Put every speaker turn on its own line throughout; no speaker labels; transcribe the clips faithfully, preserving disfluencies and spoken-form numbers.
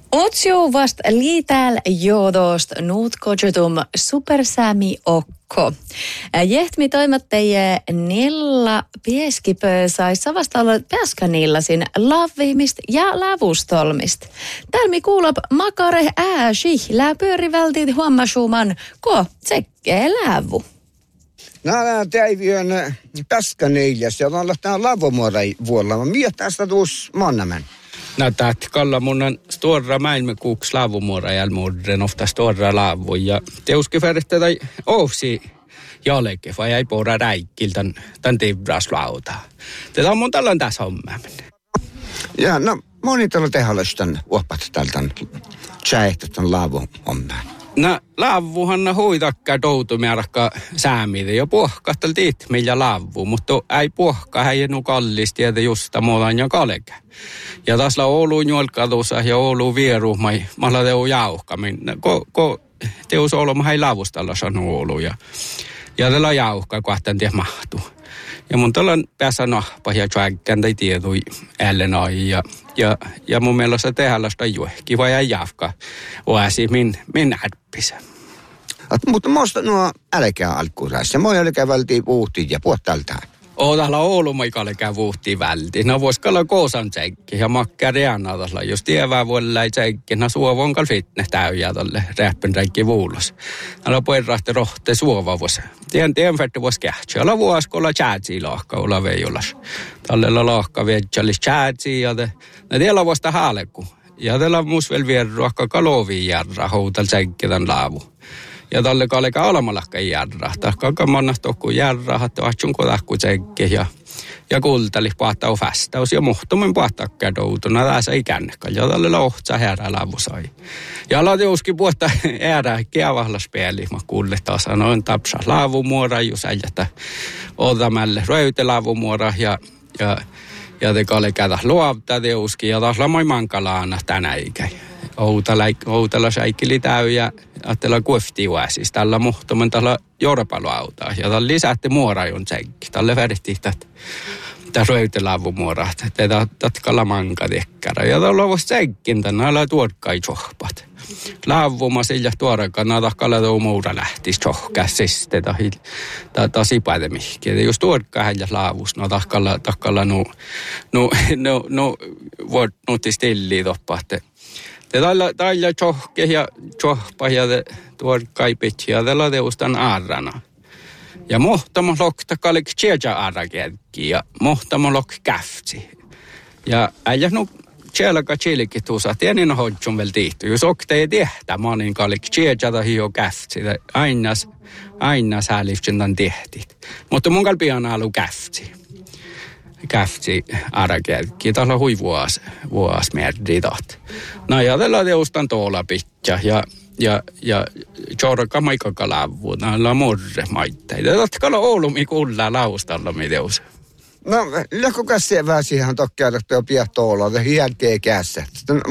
Otsio vast liitäl jodost nuutkojutum supersämi okko. Jehtmi toimattajie nilla pieskipö sai savasta olla pääskänillasin lavviimist ja lavustolmist. Tälmi kuulop makare ääsi lää pyörivältit huommasuuman ko tsekkee lävu.
Nämä täiviön pääskäniilläs ja on lähtää lavomuorai vuolla. Miä tästä tuus mannamen?
No täät kalla mun on stora maailma kuuks laavumuora jälmuuden ofta stora laavu ja teuski färjistä tai ohsi jälkeen vai ei poora räikkil tän, tän tiivraslauta. Tätä on mun tällöin tässä hommaa.
Ja no moni tällä tehallistan uopat tältä tjäihtetän laavu hommaa.
No laavuhan hoitakkaa toutumääräkkä säämiitä ja puhkahtel tiit millä laavu, mutta ei puhka häijännu kallisti ja justa muutan ja kalke. Ja taas la Oulu juolkatussa ja Oulu vieruhma, mä la teu jauhkamin. Ko, ko teus Oulu mä hei laavustalla sanu Oulu ja, ja tällä jauhka kohtaan tie mahtuu. Ja mun tällä päässä nahpa ja tjäkkään tai tietui ällen ai ja, ja, ja mun mielestä tehdä sitä juhki vai ei jauhka oasi min, min ärppisen.
Mutta musta nuo älkää alkuurässä. Moi älkää vältiin puhuttiin ja puhut tältään.
Ootalla Oulu maikalle käy vuhtiin vältiin. No voiskalla koosan tsekki ja makkaa reana tasla. Jos tievää vuodella ei tsekki, no suovonkal fitne täyjää tolle räppän räikki vuulos. No poirahti rohte suova vuosi. Tien tien färti vuosi kähtsä. Olla vuoskolla tjäätsiä lahka olla veijulas. Tallella lahka vietjallis tjäätsiä ja te. No tiellä vuosta haaleku. Ja teillä muus vielä vierruakka kaloviin järra houtal tsekki tämän laavu. Ja tälle kallega alamalahka järra. Tahkaa mannasta tokku järra, hattu ahtsun kodahku tsekki ja, ja kultali paattau fästäus ja muhtumin paattakkaa doutuna. Tässä ei kännekka. Ja tälle lohtsa herää lavu sai. Ja latiuskin puhuttaa äärää kiavahlas peeli. Mä kuulle taas sanoin tapsa laavumuora, jos äijätä otamälle röytelavumuora ja, ja, ja te kallega luovta teuskin ja taas lamoi mankalaana tänä ikäin. Outala säikkili täy ja ajatella kueftiuäsis. Tällä muhtomen tällä jorpaluautaa. Ja tällä lisätti muorajon tsekki. Tällä värittiin tätä röytelavumuoraa. Tätä tatkalla manka tekkärä. Ja tällä on tsekkin tänne. Näillä tuodkai tjohpat. Laavuma sillä tuorekaan. Näitä takkalla tuo muura lähtis tjohkäsis. Tätä sipaita mihkiä. Jos tuodkai häijä laavus. No takkalla, takkalla nu, nu, nu, nu, vuot nuutti stilliä toppaatte. Te tällä tällä tjohke ja tjohpa ja tuo kaipit ja tällä teustan arrana. Ja mohtamo lokta kalik tjeja arrakelki ja mohtamo lok käftsi. Ja äijä nu tjelka tjilki tuusa, tienin hodjun vel tihty. Jos okta ei tehtä, mä niin kalik tjeja ta hio käftsi. Ainas, ainas hääliftin tämän tehtit. Mutta mun kalpian alu käftsi. Käftsi arakelki. Tällä on hui vuos, vuos merdi taht. No ja tällä teustan tuolla pitkä ja, ja, ja tjorka maikaka lavu. Näillä on murre maitteita. Tällä on Oulumi kuulla laustalla mi teus.
No, lähkökäs se vähän siihen tokkea, että on piehtoilla, että hielkee kässä.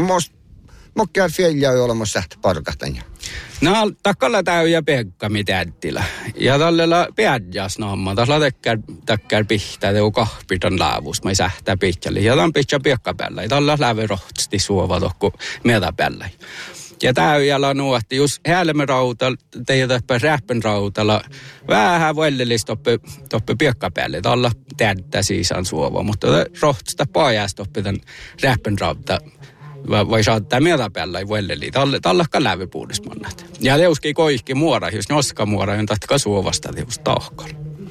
Mokkear fjälljää jo olemassa sähtä parkahtan.
No, takkalla täyjä Pekka mitäättillä. Ja tällä peadjas naamma. Tällä tekkär, tekkär pihtää teu kahpitan laavus. Mä ei sähtää pihtjälle. Ja tämän pihtjä Pekka päällä. Ja tällä läve rohtsti suova tokku meitä päällä. Ja täyjällä nuotti, just häälemme rautalla, teitä räppän rautalla, vähän vuellellis toppe, toppe Pekka päälle. Tällä täyttää siisaan suova. Mutta rohtsta pajasta toppe tämän räppän rautalla. Vai saattaa meitä päällä ei vuelleli. Tallakka lävipuudismannat. Ja teuski koihki muora, jos noska muora, on tatka suovasta teus tahkalla.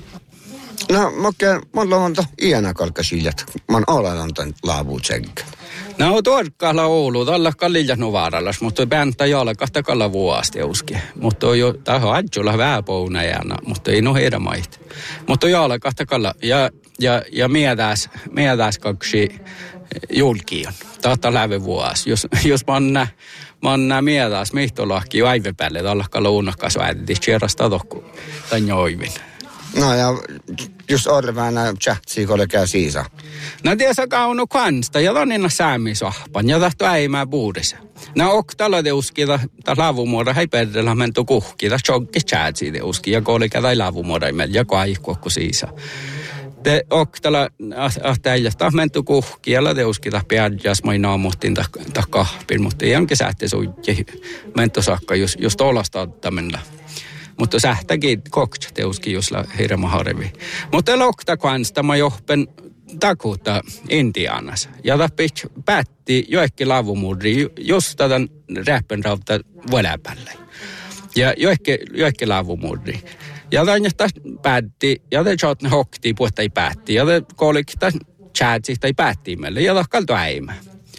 No, mokke, mulla on to iänä kalka siljät. Mä oon oletan tämän laavuut senkä.
No, tuodkalla Oulu, tallakka liljat nuvaarallas, mutta pääntä jalkahta kalla vuosi teuski. Mutta on jo, taho adjulla vähän pounajana, mutta ei no heidän maita. Mutta jalkahta kalla, ja, ja, ja mietäs, mietäs kaksi julkion. Tahtaa läve vuosi. Jos, jos manna, manna mietäs mihtolahki aive päälle, tallakka lounakkas väitettiin, tjerrasta tokku tämän joivin.
No ja just orvaana tjähtsii, kun käy siisa.
No tiesä kaunu kansta, ja tonnina säämisahpan, ja tahto äimää puudessa. No ok tällä teuski, ta lavumuoda hei perrellä mentu kuhki, ta tjonkki tjähtsii teuski, ja kooli käy lavumuoda imel, ja kaikku siisa. Te oktala ahtäijästä menty kuhkialla teuskita piadjas mai naamuhtiin ta kahpin, mutta ei onkin sähti suikki menty sakka just, just olasta ottamilla. Mutta sähtäkin kokta teuski jusla hirma harvi. Mutta lokta kansta mä johpen takuutta Intianas. Ja tapit päätti joikki lavumurri just tämän räppenrauta vuoläpälle. Ja joikki, joikki lavumurri. Ja tämän päätti, ja te tjotne hokti puhta ei päätti. Ja te kolikta tjäätsistä ei päätti meille. Ja takkaltu äimä.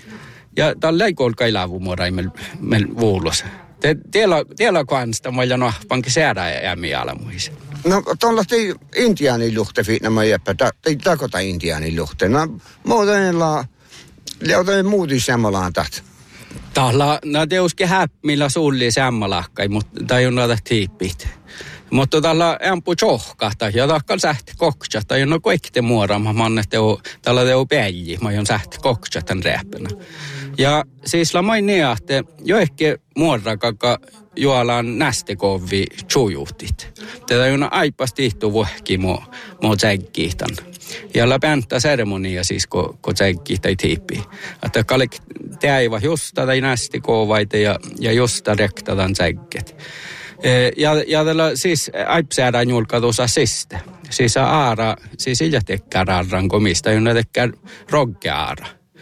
Ja tällä ei kolka ei lavumurra meillä vuulossa. Tiellä kansta mä ja nahpankin säädä jäämiä alamuissa.
No tuolla ei intiaanin luhte fiinamma jäppä, ei takota intiaanin luhte. No muutenilla, jotain muutin semmolaan tahti.
Tällä, no teuski häppimillä sulli semmalahkai, mutta tai on näitä tiippit. Mutta tällä ämpu tjohkahta ja takkal sähti koktsata, ja no kaikki muodama manne teo, tällä teo päijä, mä oon sähti koktsatan räppänä. Ja siis la mai niin, että joikki muodrakaka juolaan nästekovi tjujuhtit. Tätä on aipas tihtu vuohki mo, mo tsägkiihtan. Ja la pänttä seremonia siis, kun ko tsägkiihtä ei tiippi. Että kalik teäivä just tätä nästekovaita ja, ja just tätä rektataan tsägget. Ja, ja tällä siis aipsäädään julkatuossa siste. Siis aara, siis illä tekkää rarran komista, jonna tekkää roggeaara.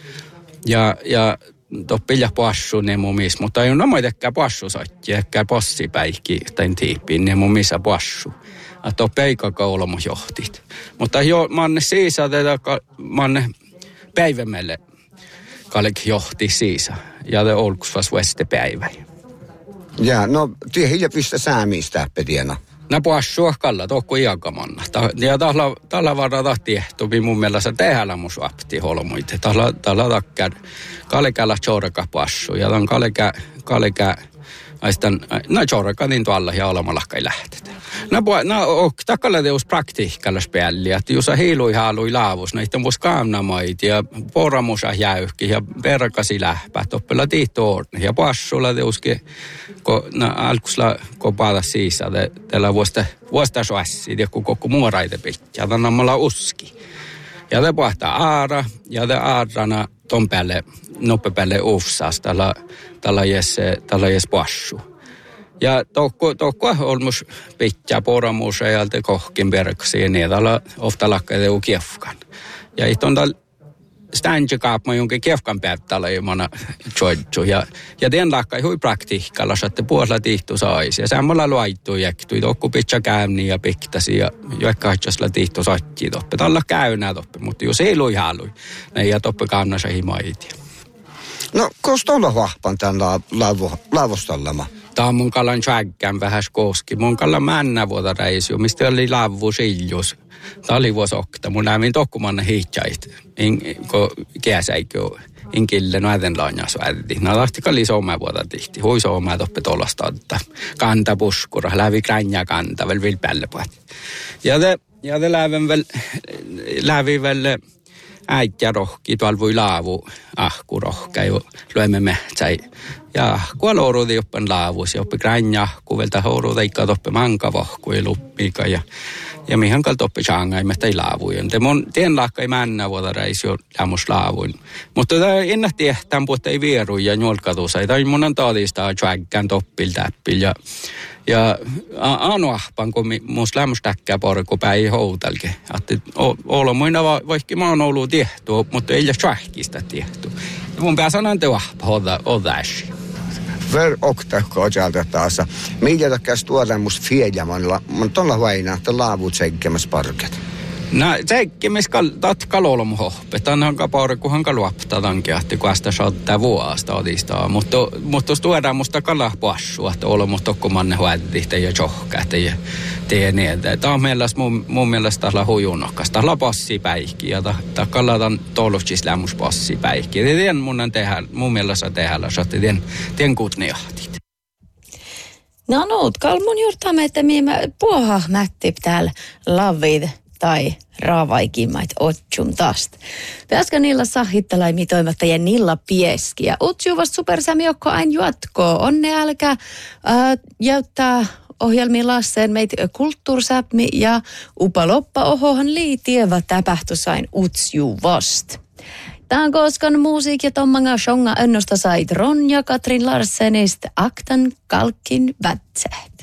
Ja, ja toppilla passu ne mumis, mutta ei ole tekkää passu sotti, ehkä passipäikki tai tiippiin ne mumissa passu. Että on peikakaulamu johtit. Mutta jo manne siisa tätä, manne päivämelle kallik johti siisa. Ja te olkusvas veste päivä.
Ja no, tie hilja pistä säämistä pediena.
No passu kalla tokko iakamanna. Ja tällä varata tiehtuvi mun mielestä tehällä mun suapti holmuite. Tällä takkär kalekäällä tjorka passu. Ja tämän kalekää, kalekää, aistan, no tjorka niin tuolla ja olemallakka ei lähtetä. No, no takalla teus praktiikalla spelli, että jos hiilui haalui laavus, näitä vois kaamnamait ja poramusa jäyhki ja perkasi lähpät, oppilla tiihtoorni. Ja passulla teuski, kun no, alkusla kopata siisa, tällä vuosta, vuosta suassi, ja kun koko muoraite pitää, ja tämän ammalla uski. Ja te pahtaa aara, ja te aarana ton päälle, noppe päälle ufsas, tällä, tällä jes, tällä jes passu. Ja tokko, tokko olmus pitää poramuusa ja te kohkin perksi, ja niin tällä ofta lakkaa teu kiefkan. Ja itse on tällä ständjikaapma jonkin kiefkan päivällä ilmana tjoidju. Ja, ja den lakkaa hui praktiikalla, että puolella tihtu saisi. Ja samalla luaittuu jäktui, tokko pitää käynniä ja piktasi, ja joikka hatsasla tihtu sattii toppe. Tällä käynää toppe, mutta jos ei lui haalui, niin ja toppe kannassa himaitia.
No, koska olla vahpan tämän laavustallama?
Tämä on mun kallan tjäggän vähän koski. Mun kallan männä vuota reisio, mistä oli lavu siljus. Tämä oli vuosi okta. Mun näin tokkumanna hiitsait, kun kiäsäikö in kille noiden laanjas vädi. No tahti kalli sooma vuota tihti. Hui sooma toppe tollasta ottaa. Kanta puskura, lävi kranja kanta, vel vil päälle puhut. Ja te, ja te lävin vel, lävi vel äittää rohki, tuolla voi laavu ahku rohka, jo lyömme mehtsäi. Ja kun louruuti joppen laavus, ja oppi gränjahku, veltä houruuta ikka toppe mankavohku ja luppika, ja, ja mihin kal toppe changai, mehtä ei laavuin. Te mun tien lakka ei männä vuota reisi jo lämmus laavuin. Mutta tämä ennä tiehtään puhuta ei vieru ja njolkatusa. Tämä mun on taadista tjäggän toppil täppil, ja Ja aanoahpan, kun musta lämmustäkkää porku päin houtalke. Että olomuina vaikka mä oon ollut tiehtua, mutta ei ole tjähkistä tiehtua. Mun päässä on ante ahpa odäsi.
Ver okta kojalta taas. Millä takkas tuoda musta fiedjamalla, mutta tuolla vaina, että laavut seikkemässä parket.
No seikkemässä tat kalolomu hoppe. Tänään porkuhan kaluapta tankia, että kun sitä saattaa vuosta odistaa. Mutta mutta tuodaan musta kalapassu, että olla musta tokkumanne huädihtä ja tjohkähtä ja tee niin. Tämä on mielestäni mun, mun mielestä tällä hujunokkas. Tällä passipäihki ja tämä kalataan tollustis lämmus passipäihki. Tien mun, tehdä, mun mielestä tehdä, että tien, tien kutniahtit.
No no, kalmun juurtaamme, että minä puoha mätti täällä lavid tai raavaikimait otsum taast. Pääskö niillä sahittalai mitoimattajien Nilla Pieski ja utsuvasta supersämiokko ain juotkoo. Onne älkää äh, jäyttää ohjelmi lasseen meitä kulttuursäpmi ja upaloppa ohohan liitievä täpähtusain utsju vast. Tämän koskan musiik ja tommanga shonga önnosta sait Ronja Katrin Larsenista aktan kalkin vätse.